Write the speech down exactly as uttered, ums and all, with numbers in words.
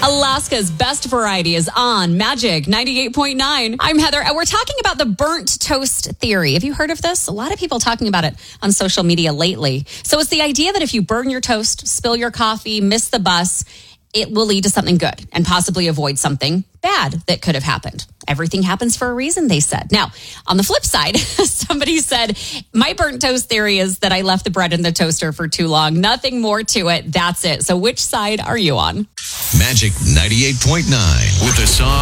Alaska's best variety is on Magic ninety-eight point nine. I'm Heather, and we're talking about the burnt toast theory. Have you heard of this? A lot of people talking about it on social media lately. So it's the idea that if you burn your toast, spill your coffee, miss the bus, it will lead to something good and possibly avoid something bad that could have happened. Everything happens for a reason, they said. Now, on the flip side, somebody said, my burnt toast theory is that I left the bread in the toaster for too long. Nothing more to it. That's it. So which side are you on? Magic ninety-eight point nine with the song